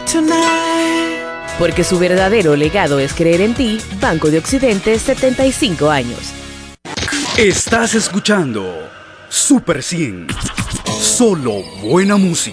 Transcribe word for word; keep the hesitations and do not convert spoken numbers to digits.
tonight. Porque su verdadero legado es creer en ti. Banco de Occidente, setenta y cinco años. Estás escuchando Super cien. Solo buena música.